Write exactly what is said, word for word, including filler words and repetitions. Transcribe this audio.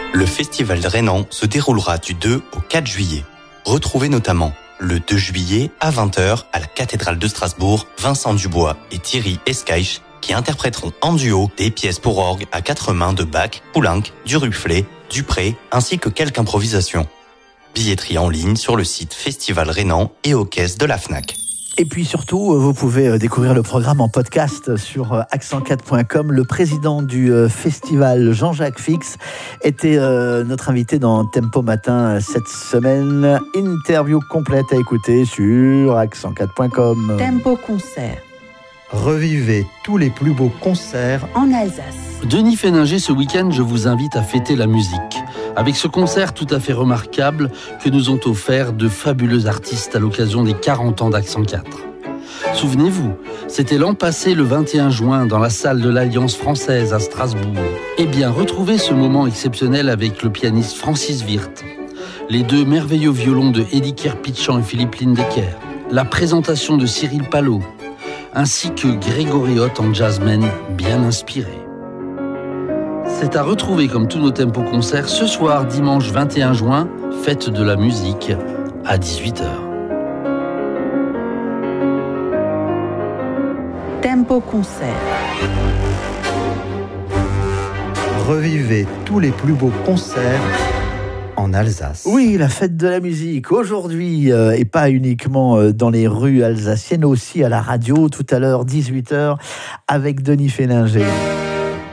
Le festival Rhénan se déroulera du deux au quatre juillet. Retrouvez notamment le deux juillet à vingt heures à la cathédrale de Strasbourg, Vincent Dubois et Thierry Escaich qui interpréteront en duo des pièces pour orgue à quatre mains de Bach, Poulenc, Duruflé, Dupré ainsi que quelques improvisations. Billetterie en ligne sur le site Festival Rhénan et aux caisses de la Fnac. Et puis surtout, vous pouvez découvrir le programme en podcast sur accent quatre point com. Le président du festival, Jean-Jacques Fix, était notre invité dans Tempo Matin cette semaine. Interview complète à écouter sur accent quatre point com. Tempo Concert. Revivez tous les plus beaux concerts en Alsace. Denis Féninger, ce week-end, je vous invite à fêter la musique. Avec ce concert tout à fait remarquable que nous ont offert de fabuleux artistes à l'occasion des quarante ans d'Accent quatre. Souvenez-vous, c'était l'an passé le vingt et un juin dans la salle de l'Alliance française à Strasbourg. Eh bien, retrouvez ce moment exceptionnel avec le pianiste Francis Wirth, les deux merveilleux violons de Eddie Kerpitchan et Philippe Lindecker, la présentation de Cyril Palot, ainsi que Grégory Hott en jazzman bien inspiré. C'est à retrouver comme tous nos tempos concerts ce soir, dimanche vingt et un juin, fête de la musique à dix-huit heures. Tempo Concert. Revivez tous les plus beaux concerts en Alsace. Oui, la fête de la musique aujourd'hui, euh, et pas uniquement euh, dans les rues alsaciennes, aussi à la radio, tout à l'heure, dix-huit heures, avec Denis Féninger.